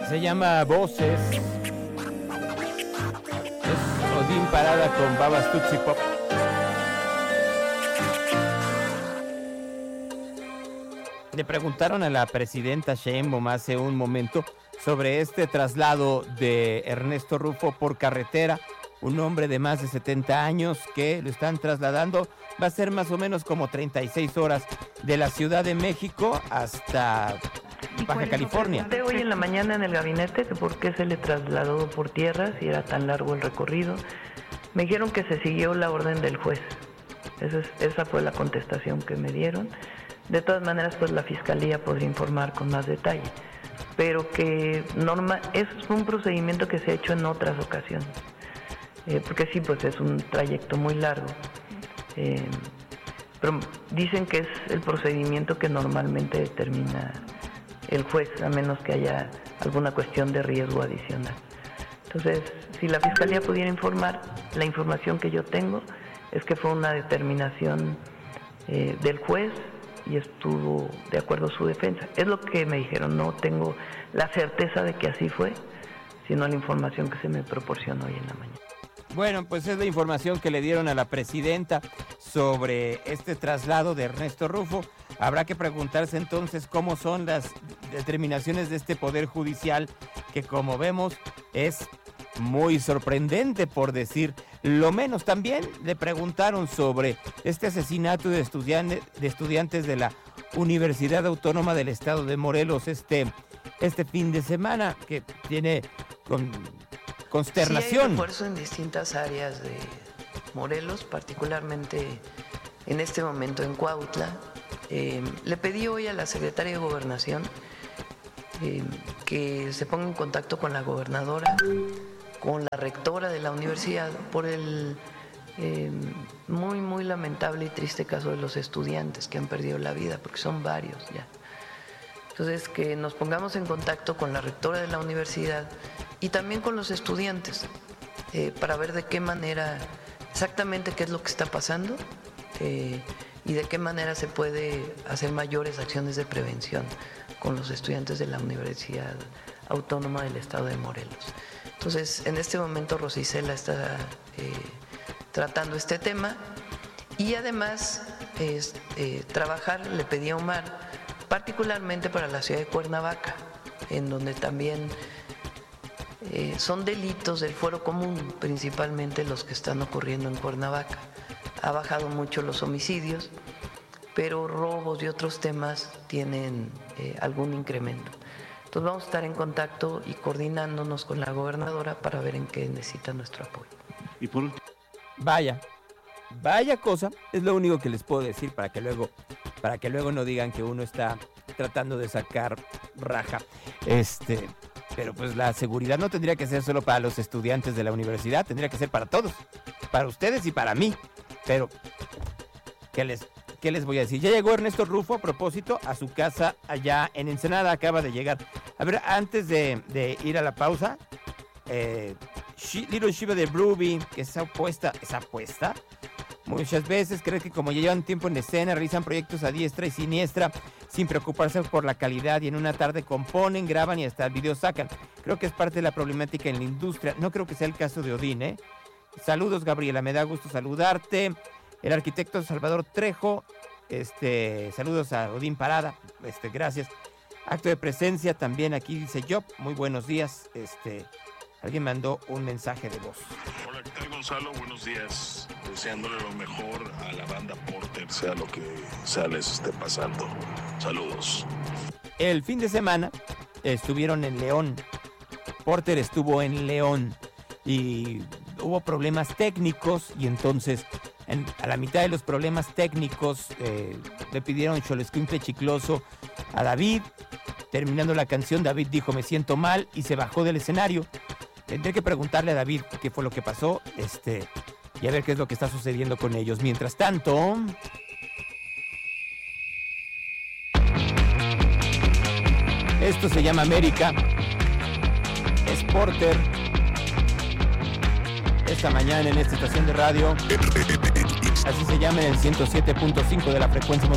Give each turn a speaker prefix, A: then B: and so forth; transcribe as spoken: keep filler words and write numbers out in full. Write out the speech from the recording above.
A: Se llama Voces. Es Odín Parada con Babas Tutsi Pop. Le preguntaron a la presidenta Sheinbaum hace un momento sobre este traslado de Ernesto Rufo por carretera, un hombre de más de setenta años que lo están trasladando. Va a ser más o menos como treinta y seis horas de la Ciudad de México hasta Baja California.
B: De hoy en la mañana en el gabinete que por qué se le trasladó por tierra si era tan largo el recorrido. Me dijeron que se siguió la orden del juez. Esa, es, esa fue la contestación que me dieron. De todas maneras, pues la fiscalía podría informar con más detalle, pero que norma, es un procedimiento que se ha hecho en otras ocasiones, eh, porque sí, pues es un trayecto muy largo, eh, pero dicen que es el procedimiento que normalmente determina el juez, a menos que haya alguna cuestión de riesgo adicional. Entonces, si la fiscalía pudiera informar, la información que yo tengo es que fue una determinación eh, del juez y estuvo de acuerdo a su defensa. Es lo que me dijeron, no tengo la certeza de que así fue, sino la información que se me proporcionó hoy en la mañana.
A: Bueno, pues es la información que le dieron a la presidenta sobre este traslado de Ernesto Rufo. Habrá que preguntarse entonces cómo son las determinaciones de este Poder Judicial, que como vemos es muy sorprendente, por decir lo menos. También le preguntaron sobre este asesinato de estudiantes, de estudiantes de la Universidad Autónoma del Estado de Morelos este, este fin de semana, que tiene con, consternación.
B: Sí, hay esfuerzo en distintas áreas de Morelos, particularmente en este momento en Cuautla. Eh, le pedí hoy a la secretaria de Gobernación eh, que se ponga en contacto con la gobernadora, con la rectora de la universidad, por el eh, muy, muy lamentable y triste caso de los estudiantes que han perdido la vida, porque son varios ya. Entonces, que nos pongamos en contacto con la rectora de la universidad y también con los estudiantes, eh, para ver de qué manera, exactamente qué es lo que está pasando, eh, y de qué manera se puede hacer mayores acciones de prevención con los estudiantes de la Universidad Autónoma del Estado de Morelos. Entonces, en este momento Rosicela está eh, tratando este tema y además es, eh, trabajar, le pedí a Omar, particularmente para la ciudad de Cuernavaca, en donde también eh, son delitos del fuero común, principalmente los que están ocurriendo en Cuernavaca. Ha bajado mucho los homicidios, pero robos y otros temas tienen eh, algún incremento. Entonces vamos a estar en contacto y coordinándonos con la gobernadora para ver en qué necesita nuestro apoyo.
A: Y por último, vaya, vaya cosa, es lo único que les puedo decir para que luego, para que luego no digan que uno está tratando de sacar raja. Este, pero pues la seguridad no tendría que ser solo para los estudiantes de la universidad, tendría que ser para todos, para ustedes y para mí. Pero, ¿qué les ¿Qué les voy a decir? Ya llegó Ernesto Rufo, a propósito, a su casa allá en Ensenada, acaba de llegar. A ver, antes de, de ir a la pausa, eh, Little Shiva de Ruby, que es apuesta, es apuesta. Muchas veces cree que como ya llevan tiempo en escena, realizan proyectos a diestra y siniestra, sin preocuparse por la calidad, y en una tarde componen, graban y hasta el video sacan. Creo que es parte de la problemática en la industria. No creo que sea el caso de Odín, ¿eh? Saludos, Gabriela, me da gusto saludarte. El arquitecto Salvador Trejo, este, saludos a Odín Parada, este, gracias. Acto de presencia también aquí dice Job, muy buenos días, este, alguien mandó un mensaje de voz.
C: Hola, ¿qué tal, Gonzalo? Buenos días, deseándole lo mejor a la banda Porter, sea lo que sea les esté pasando. Saludos.
A: El fin de semana estuvieron en León, Porter estuvo en León y hubo problemas técnicos y entonces en, a la mitad de los problemas técnicos eh, le pidieron Xoloscuincle Chicloso a David. Terminando la canción, David dijo me siento mal y se bajó del escenario. Tendré que preguntarle a David qué fue lo que pasó este, y a ver qué es lo que está sucediendo con ellos. Mientras tanto, esto se llama América, es Porter. Esta mañana en esta estación de radio, así se llama en el ciento siete punto cinco de la frecuencia modulada.